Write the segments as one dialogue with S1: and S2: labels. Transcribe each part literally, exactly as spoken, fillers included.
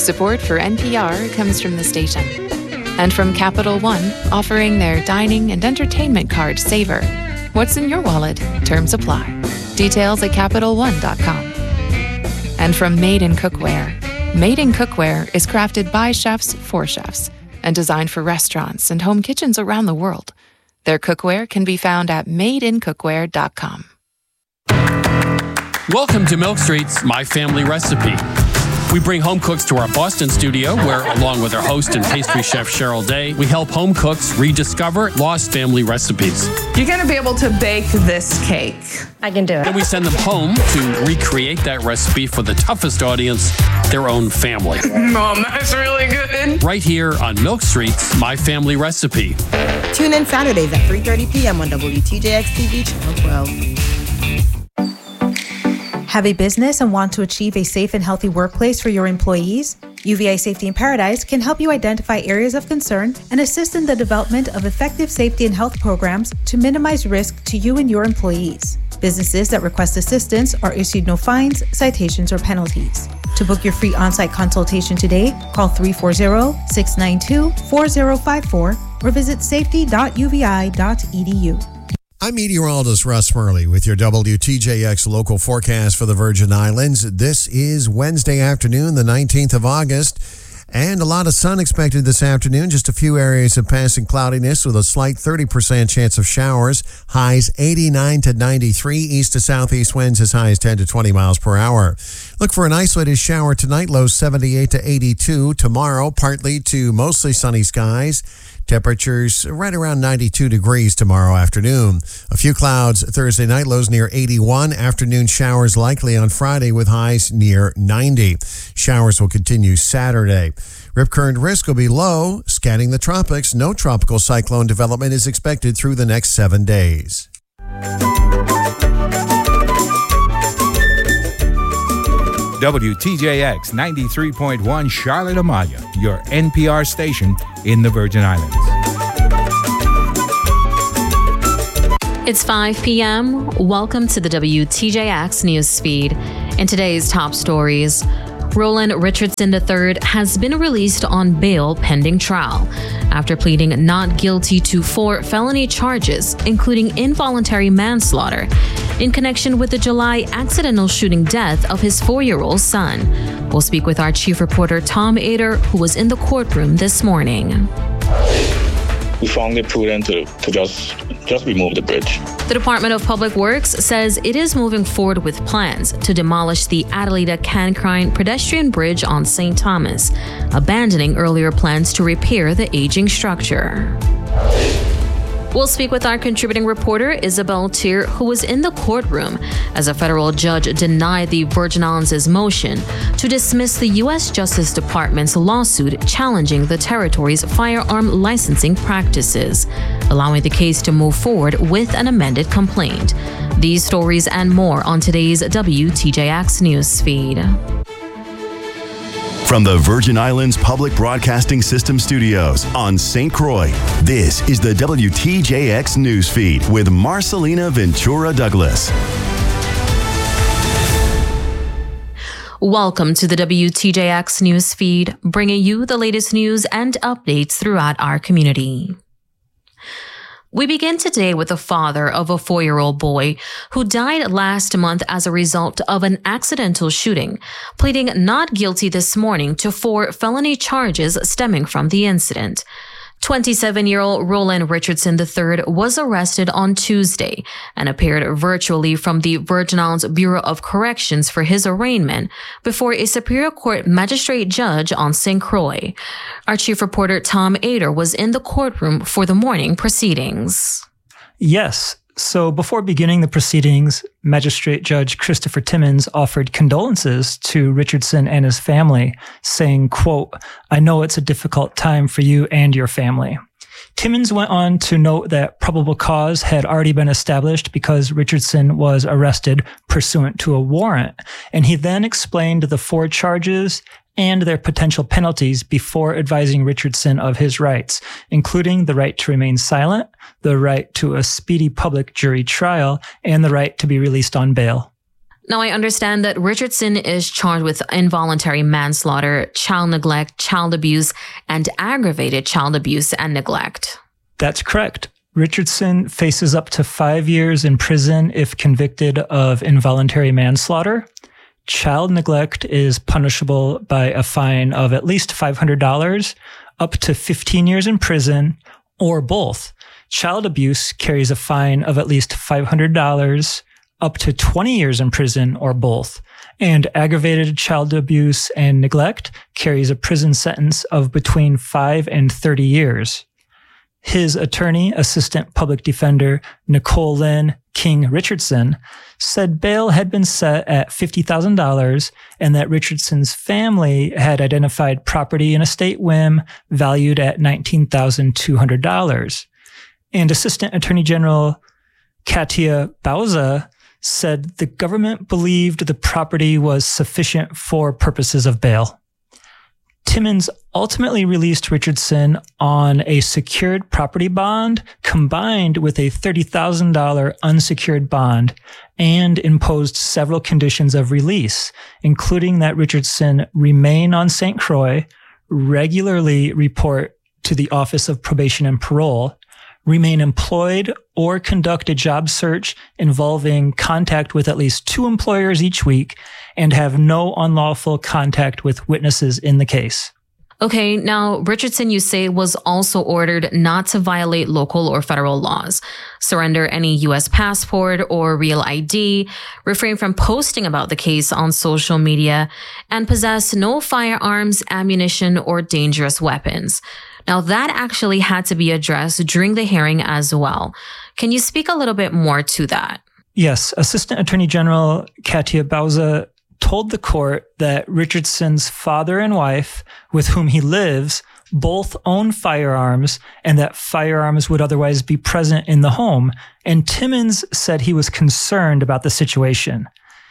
S1: Support for N P R comes from the station. And from Capital One, offering their dining and entertainment card Savor. What's in your wallet? Terms apply. Details at Capital One dot com. And from Made in Cookware. Made in Cookware is crafted by chefs for chefs and designed for restaurants and home kitchens around the world. Their cookware can be found at made in cookware dot com.
S2: Welcome to Milk Street's My Family Recipe. We bring home cooks to our Boston studio where, along with our host and pastry chef Cheryl Day, we help home cooks rediscover lost family recipes.
S3: You're going to be able to bake this cake.
S4: I can do it.
S2: Then we send them home to recreate that recipe for the toughest audience, their own family.
S3: Mom, that's really good.
S2: Right here on Milk Street's My Family Recipe.
S5: Tune in Saturdays at three thirty p.m. on W T J X T V Channel twelve.
S6: Have a business and want to achieve a safe and healthy workplace for your employees? U V I Safety in Paradise can help you identify areas of concern and assist in the development of effective safety and health programs to minimize risk to you and your employees. Businesses that request assistance are issued no fines, citations, or penalties. To book your free on-site consultation today, call three four zero, six nine two, four zero five four or visit safety dot u v i dot e d u.
S7: I'm meteorologist Russ Murley with your W T J X local forecast for the Virgin Islands. This is Wednesday afternoon, the nineteenth of August, and a lot of sun expected this afternoon. Just a few areas of passing cloudiness with a slight thirty percent chance of showers. Highs eighty-nine to ninety-three, east to southeast winds as high as ten to twenty miles per hour. Look for an isolated shower tonight, lows seventy-eight to eighty-two. Tomorrow, partly to mostly sunny skies. Temperatures right around ninety-two degrees tomorrow afternoon. A few clouds Thursday night, lows near eighty-one. Afternoon showers likely on Friday with highs near ninety. Showers will continue Saturday. Rip current risk will be low. Scanning the tropics, no tropical cyclone development is expected through the next seven days.
S8: W T J X ninety-three point one Charlotte Amalia, your N P R station in the Virgin Islands.
S9: It's five p.m. Welcome to the W T J X news feed. In today's top stories, Roland Richardson the third has been released on bail pending trial after pleading not guilty to four felony charges, including involuntary manslaughter, in connection with the July accidental shooting death of his four-year-old son. We'll speak with our chief reporter, Tom Ader, who was in the courtroom this morning.
S10: We found it prudent to, to just, just remove the bridge.
S9: The Department of Public Works says it is moving forward with plans to demolish the Adelaida-Cancrine pedestrian bridge on Saint Thomas, abandoning earlier plans to repair the aging structure. We'll speak with our contributing reporter, Isabel Tier, who was in the courtroom as a federal judge denied the Virgin Islands' motion to dismiss the U S Justice Department's lawsuit challenging the territory's firearm licensing practices, allowing the case to move forward with an amended complaint. These stories and more on today's W T J X news feed.
S11: From the Virgin Islands Public Broadcasting System studios on Saint Croix, this is the W T J X news feed with Marcelina Ventura Douglas.
S9: Welcome to the W T J X news feed, bringing you the latest news and updates throughout our community. We begin today with the father of a four-year-old boy who died last month as a result of an accidental shooting, pleading not guilty this morning to four felony charges stemming from the incident. twenty-seven-year-old Roland Richardson the third was arrested on Tuesday and appeared virtually from the Virgin Islands Bureau of Corrections for his arraignment before a Superior Court magistrate judge on Saint Croix. Our chief reporter Tom Ader was in the courtroom for the morning proceedings.
S12: Yes. So before beginning the proceedings, Magistrate Judge Christopher Timmons offered condolences to Richardson and his family, saying, quote, "I know it's a difficult time for you and your family." Timmons went on to note that probable cause had already been established because Richardson was arrested pursuant to a warrant, and he then explained the four charges and their potential penalties before advising Richardson of his rights, including the right to remain silent, the right to a speedy public jury trial, and the right to be released on bail.
S9: Now, I understand that Richardson is charged with involuntary manslaughter, child neglect, child abuse, and aggravated child abuse and neglect.
S12: That's correct. Richardson faces up to five years in prison if convicted of involuntary manslaughter. Child neglect is punishable by a fine of at least five hundred dollars, up to fifteen years in prison, or both. Child abuse carries a fine of at least five hundred dollars, up to twenty years in prison, or both. And aggravated child abuse and neglect carries a prison sentence of between five and thirty years. His attorney, Assistant Public Defender Nicole Lynn King Richardson, said bail had been set at fifty thousand dollars and that Richardson's family had identified property in a state whim valued at nineteen thousand two hundred dollars. And Assistant Attorney General Katia Bauza said the government believed the property was sufficient for purposes of bail. Timmons ultimately released Richardson on a secured property bond combined with a thirty thousand dollars unsecured bond and imposed several conditions of release, including that Richardson remain on Saint Croix, regularly report to the Office of Probation and Parole, remain employed, or conduct a job search involving contact with at least two employers each week, and have no unlawful contact with witnesses in the case.
S9: Okay, now Richardson, you say, was also ordered not to violate local or federal laws, surrender any U S passport or real I D, refrain from posting about the case on social media, and possess no firearms, ammunition, or dangerous weapons. Now, that actually had to be addressed during the hearing as well. Can you speak a little bit more to that?
S12: Yes. Assistant Attorney General Katia Bauza told the court that Richardson's father and wife, with whom he lives, both own firearms and that firearms would otherwise be present in the home, and Timmons said he was concerned about the situation.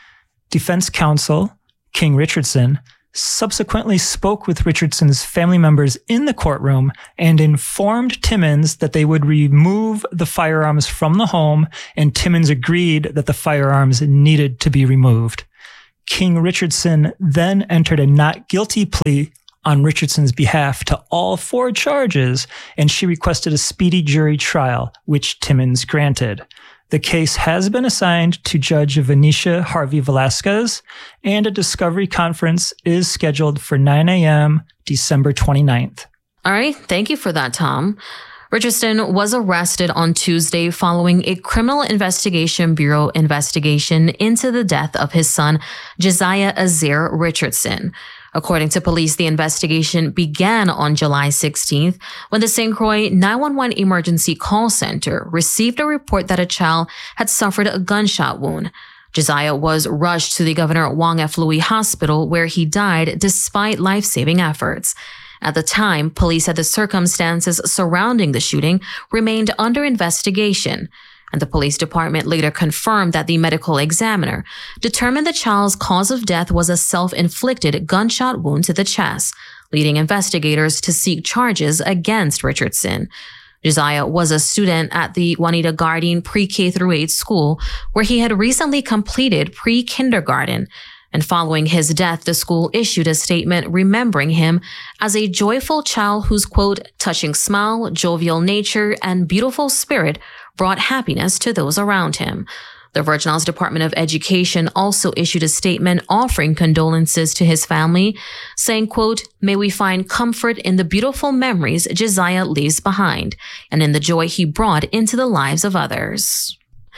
S12: Defense counsel, King Richardson, subsequently spoke with Richardson's family members in the courtroom and informed Timmons that they would remove the firearms from the home, and Timmons agreed that the firearms needed to be removed. King Richardson then entered a not guilty plea on Richardson's behalf to all four charges, and she requested a speedy jury trial, which Timmons granted. The case has been assigned to Judge Venetia Harvey Velasquez, and a discovery conference is scheduled for nine a.m. December twenty-ninth.
S9: All right. Thank you for that, Tom. Richardson was arrested on Tuesday following a Criminal Investigation Bureau investigation into the death of his son, Josiah Azair Richardson. According to police, the investigation began on July sixteenth when the Saint Croix nine one one emergency call center received a report that a child had suffered a gunshot wound. Josiah was rushed to the Governor Wang F. Louis Hospital, where he died despite life-saving efforts. At the time, police said the circumstances surrounding the shooting remained under investigation, and the police department later confirmed that the medical examiner determined the child's cause of death was a self-inflicted gunshot wound to the chest, leading investigators to seek charges against Richardson. Josiah was a student at the Juanita Gardine pre-K through eight school, where he had recently completed pre-kindergarten. And following his death, the school issued a statement remembering him as a joyful child whose, quote, touching smile, jovial nature, and beautiful spirit brought happiness to those around him. The Virgin Islands Department of Education also issued a statement offering condolences to his family, saying, quote, may we find comfort in the beautiful memories Josiah leaves behind and in the joy he brought into the lives of others.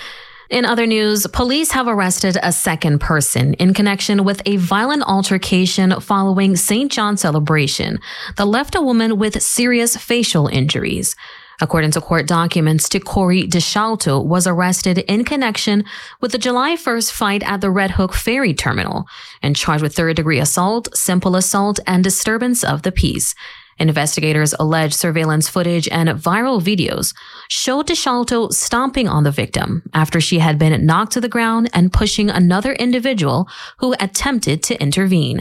S9: In other news, police have arrested a second person in connection with a violent altercation following Saint John celebration that left a woman with serious facial injuries. According to court documents, Corey DeShalto was arrested in connection with the July first fight at the Red Hook Ferry Terminal and charged with third-degree assault, simple assault, and disturbance of the peace. Investigators allege surveillance footage and viral videos showed DeShalto stomping on the victim after she had been knocked to the ground and pushing another individual who attempted to intervene.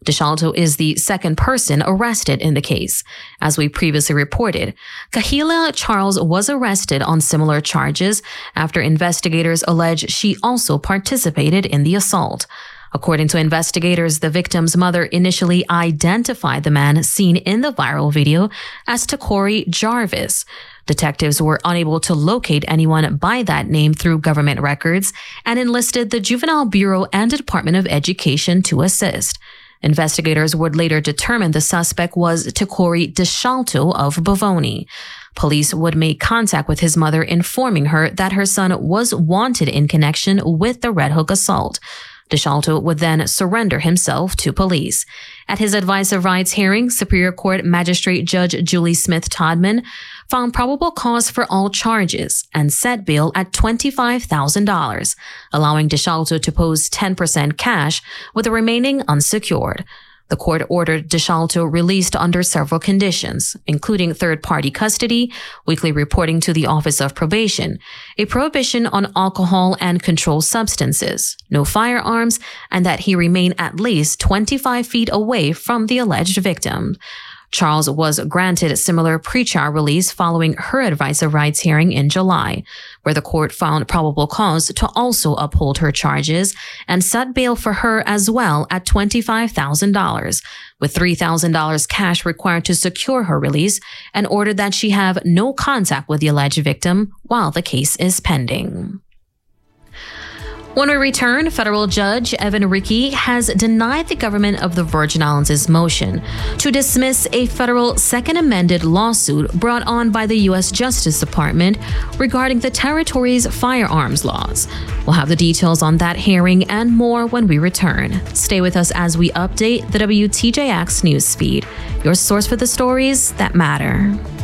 S9: DeShalto is the second person arrested in the case. As we previously reported, Kahila Charles was arrested on similar charges after investigators allege she also participated in the assault. According to investigators, the victim's mother initially identified the man seen in the viral video as Takori Jarvis. Detectives were unable to locate anyone by that name through government records and enlisted the Juvenile Bureau and the Department of Education to assist. Investigators would later determine the suspect was Takori DeShalto of Bavoni. Police would make contact with his mother, informing her that her son was wanted in connection with the Red Hook assault. DeShalto would then surrender himself to police. At his advice of rights hearing, Superior Court Magistrate Judge Julie Smith Todman found probable cause for all charges and set bail at twenty-five thousand dollars, allowing DeShalto to post ten percent cash with the remaining unsecured. The court ordered DeShalto released under several conditions, including third-party custody, weekly reporting to the Office of Probation, a prohibition on alcohol and controlled substances, no firearms, and that he remain at least twenty-five feet away from the alleged victim. Charles was granted similar pretrial release following her advice of rights hearing in July, where the court found probable cause to also uphold her charges and set bail for her as well at twenty-five thousand dollars, with three thousand dollars cash required to secure her release, and ordered that she have no contact with the alleged victim while the case is pending. When we return, federal judge Evan Rickey has denied the government of the Virgin Islands' motion to dismiss a federal second amended lawsuit brought on by the U S Justice Department regarding the territory's firearms laws. We'll have the details on that hearing and more when we return. Stay with us as we update the W T J X newsfeed, your source for the stories that matter.